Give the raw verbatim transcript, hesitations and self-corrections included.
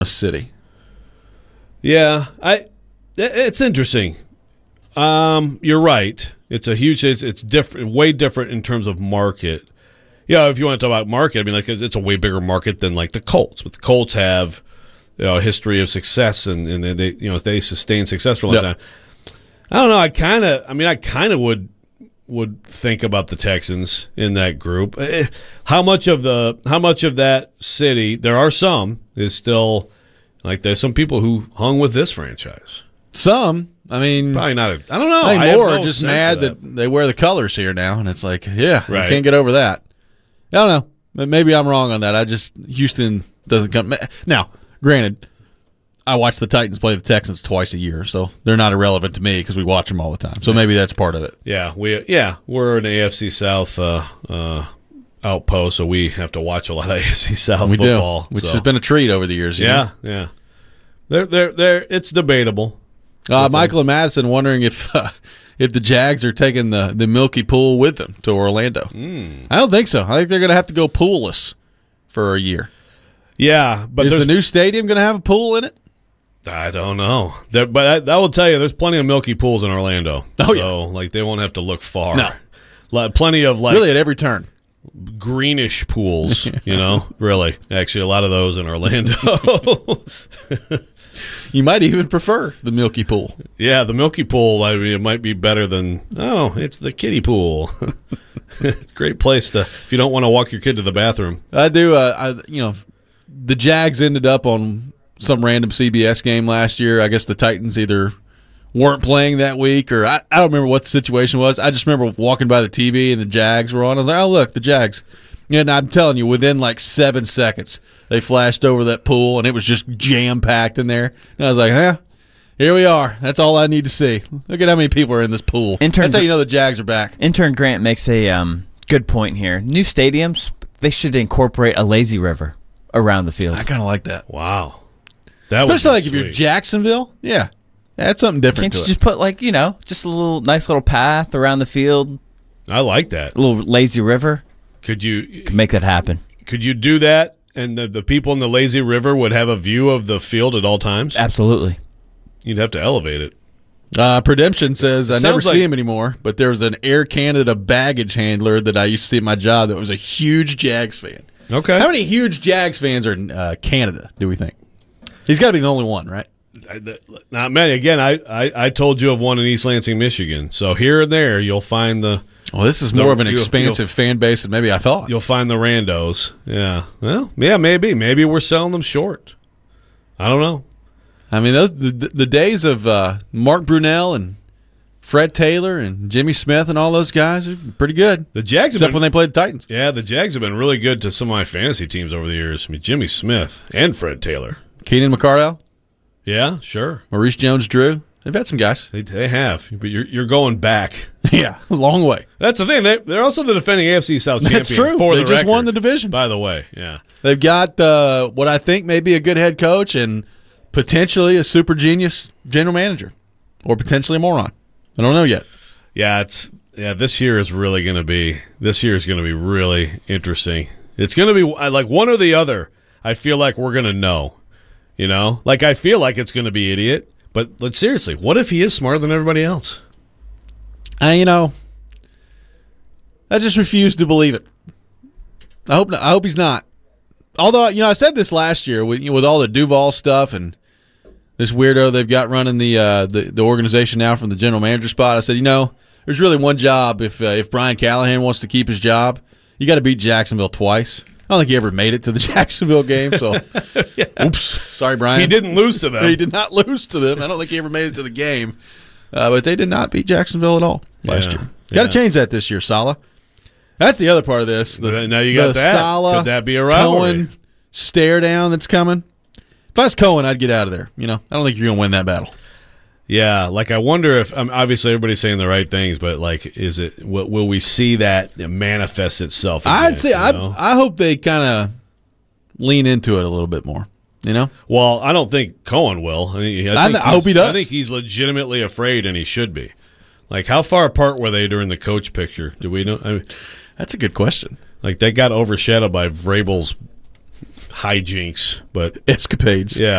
city. Yeah, I. It's interesting. Um, you're right. It's a huge. It's it's different, way different in terms of market. Yeah, if you want to talk about market, I mean, like it's a way bigger market than like the Colts. But the Colts have, you know, a history of success, and, and they, you know, they sustain success for a long Yep. time. I don't know. I kind of. I mean, I kind of would would think about the Texans in that group. Eh, How much of the how much of that city? There are some is still like there's some people who hung with this franchise. Some, I mean, Probably not. A, I don't know. I think I have more no are just sense mad of that. they wear the colors here now, and it's like, yeah, I Right. can't get over that. I don't know. But maybe I'm wrong on that. I just Houston doesn't come now. Granted, I watch the Titans play the Texans twice a year, so they're not irrelevant to me because we watch them all the time. So maybe that's part of it. Yeah, we yeah we're an A F C South uh, uh, outpost, so we have to watch a lot of A F C South We football, do, which so. has been a treat over the years. you know? yeah yeah. They're they're they're it's debatable. Uh, Michael and Madison wondering if uh, if the Jags are taking the, the Milky Pool with them to Orlando. Mm. I don't think so. I think they're going to have to go poolless for a year. Yeah, but Is there's the new stadium going to have a pool in it? I don't know. There, but I, I will tell you, there's plenty of milky pools in Orlando. Oh, so, yeah. like they won't have to look far. No. Like, plenty of like Really, at every turn. greenish pools. You know, really, actually, a lot of those in Orlando. You might even prefer the Milky Pool. Yeah, the milky pool. I mean, it might be better than oh, it's the kiddie pool. It's a great place to if you don't want to walk your kid to the bathroom. I do. Uh, I, you know, the Jags ended up on some random C B S game last year. I guess the Titans either weren't playing that week, or I, I don't remember what the situation was. I just remember walking by the T V and the Jags were on. I was like, oh look, the Jags. And I'm telling you, within like seven seconds, they flashed over that pool, and it was just jam-packed in there. And I was like, huh, here we are. That's all I need to see. Look at how many people are in this pool. Intern- That's how you know the Jags are back. Intern Grant makes a um, good point here. New stadiums, they should incorporate a lazy river around the field. I kind of like that. Wow, that would Especially be like if you're sweet. Jacksonville. Yeah. That's something different Can't to you it. just put, like, you know, just a little nice little path around the field, I like that. a little lazy river? Could you Could make that happen. could you do that? And the, the people in the lazy river would have a view of the field at all times. Absolutely. You'd have to elevate it. Uh, Predemption says, I Sounds never like- see him anymore, but there was an Air Canada baggage handler that I used to see at my job that was a huge Jags fan. Okay. How many huge Jags fans are in uh, Canada, do we think? He's got to be the only one, right? Not many. Again, I, I, I told you of one in East Lansing, Michigan. So here and there, you'll find the Well, this is more No, of an you'll- expansive fan base than maybe I thought. you'll find the randos. Yeah. Well, yeah, maybe. Maybe we're selling them short. I don't know. I mean, those the, the days of uh, Mark Brunell and Fred Taylor and Jimmy Smith and all those guys are pretty good. The Jags have Except been, when they played the Titans. yeah, the Jags have been really good to some of my fantasy teams over the years. I mean, Jimmy Smith and Fred Taylor. Keenan McCardell, Yeah, sure. Maurice Jones-Drew. They've had some guys. They, they have, but you're you're going back. Yeah, a long way. That's the thing. They, they're also the defending A F C South champion. That's true. For They the just record, won the division. by the way. Yeah. They've got uh, what I think may be a good head coach and potentially a super genius general manager, or potentially a moron. I don't know yet. Yeah, it's yeah. This year is really going to be. This year is going to be really interesting. It's going to be I- like one or the other. I feel like we're going to know. You know, like I feel like it's going to be idiot. But but seriously, what if he is smarter than everybody else? I, you know, I just refuse to believe it. I hope. I hope he's not. Although, you know, I said this last year with you know, with all the Duval stuff and this weirdo they've got running the uh, the the organization now from the general manager spot. I said, you know, there's really one job if uh, if Brian Callahan wants to keep his job, you got to beat Jacksonville twice. I don't think he ever made it to the Jacksonville game. So, Yeah. oops, sorry, Brian. He didn't lose to them. He did not lose to them. I don't think he ever made it to the game. Uh, but they did not beat Jacksonville at all last Yeah, year. Got to yeah. change that this year, Sala. That's the other part of this. The, Now you got the that. Sala, Could that be a rivalry? Cohen stare down that's coming. If I was Cohen, I'd get out of there. You know, I don't think you're going to win that battle. Yeah, like I wonder if um, obviously everybody's saying the right things, but like, is it will, will we see that manifest itself? Again, I'd say you I, know? I hope they kind of lean into it a little bit more. You know, Well, I don't think Cohen will. I, mean, I, I think th- I hope he's- he does. I think he's legitimately afraid, and he should be. Like, how far apart were they during the coach picture? Do we know? I mean, that's a good question. like, they got overshadowed by Vrabel's hijinks, but Escapades. yeah.